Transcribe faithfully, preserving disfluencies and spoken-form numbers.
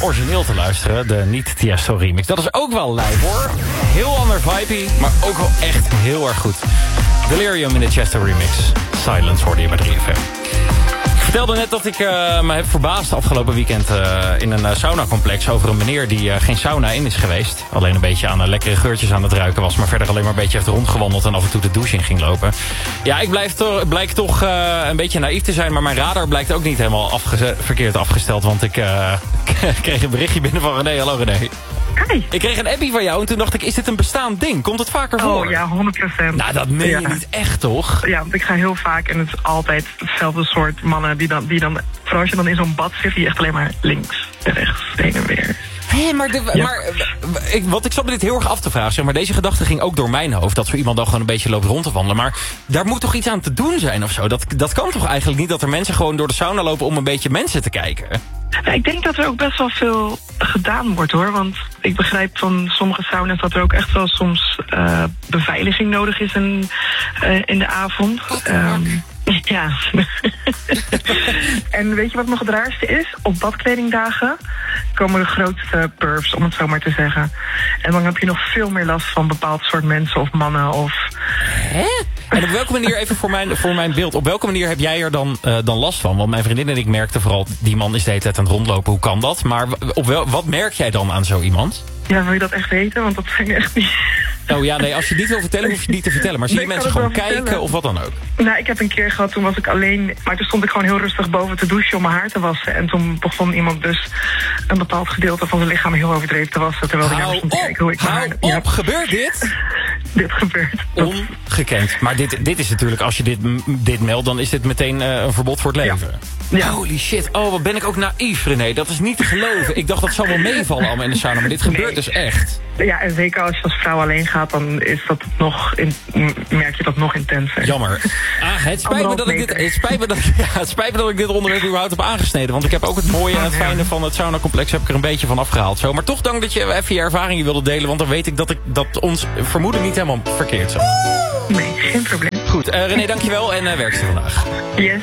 origineel te luisteren. De niet-Tiesto remix. Dat is ook wel lijp hoor. Heel ander vibe, maar ook wel echt heel erg goed. Delirium in de Chesto remix. Silence hoorde je bij drie F M. Ik vertelde net dat ik uh, me heb verbaasd afgelopen weekend uh, in een uh, saunacomplex over een meneer die uh, geen sauna in is geweest. Alleen een beetje aan uh, lekkere geurtjes aan het ruiken was, maar verder alleen maar een beetje heeft rondgewandeld en af en toe de douche in ging lopen. Ja, ik blijf to- blijk toch uh, een beetje naïef te zijn, maar mijn radar blijkt ook niet helemaal afge- verkeerd afgesteld, want ik uh, kreeg een berichtje binnen van René. Hallo René. Hi. Ik kreeg een appie van jou en toen dacht ik, is dit een bestaand ding? Komt het vaker voor? Oh ja, honderd procent. Nou, dat meen je ja. niet echt, toch? Ja, want ik ga heel vaak en het is altijd hetzelfde soort mannen die dan, die dan vooral als je dan in zo'n bad zit, die echt alleen maar links en rechts, heen en weer. Hé, maar, de, Ja. maar ik, wat ik zat me dit heel erg af te vragen. Zeg maar deze gedachte ging ook door mijn hoofd. Dat zo iemand dan gewoon een beetje loopt rond te wandelen. Maar daar moet toch iets aan te doen zijn of zo? Dat, dat kan toch eigenlijk niet dat er mensen gewoon door de sauna lopen om een beetje mensen te kijken? Ja, ik denk dat er ook best wel veel gedaan wordt hoor. Want ik begrijp van sommige sauna's dat er ook echt wel soms uh, beveiliging nodig is in, uh, in de avond. Um, ja. En weet je wat nog het raarste is? Op badkledingdagen komen de grootste pervs, om het zo maar te zeggen. En dan heb je nog veel meer last van bepaald soort mensen of mannen of... Hè? En op welke manier, even voor mijn, voor mijn beeld, op welke manier heb jij er dan, uh, dan last van? Want mijn vriendin en ik merkten vooral, die man is de hele tijd aan het rondlopen, hoe kan dat? Maar op wel, wat merk jij dan aan zo iemand? Ja, wil je dat echt weten? Want dat zijn echt niet... Oh ja, nee, als je het niet wil vertellen, hoef je het niet te vertellen. Maar zie je Nee, mensen ik kan gewoon het wel kijken vertellen. of wat dan ook? Nou, ik heb een keer gehad, toen was ik alleen... Maar toen stond ik gewoon heel rustig boven te douchen om mijn haar te wassen. En toen begon iemand dus een bepaald gedeelte van zijn lichaam heel overdreven te wassen. Terwijl hij naar me Hou stond te op, kijken hoe ik mijn hou haar... op, Ja, gebeurt dit? dit gebeurt. Dat- Ongekend. Maar dit, dit is natuurlijk, als je dit, dit meldt, dan is dit meteen uh, een verbod voor het leven. Ja. Holy shit. Oh, wat ben ik ook naïef, René. Dat is niet te geloven. Ik dacht dat zou wel meevallen allemaal in de sauna, maar dit gebeurt Nee. dus echt. Ja, en zeker als je als vrouw alleen gaat, dan is dat nog in, merk je dat nog intenser. Jammer. Ah, het spijt me dat ik dit, het spijt me dat, ja, het spijt me dat ik dit onderwerp überhaupt heb aangesneden. Want ik heb ook het mooie en het fijne van het saunacomplex heb ik er een beetje van afgehaald. Zo. Maar toch dank dat je even je ervaringen wilde delen. Want dan weet ik dat, ik, dat ons vermoeden niet helemaal verkeerd zat. Nee, geen probleem. Goed, uh, René, dankjewel en uh, werk ze vandaag. Yes.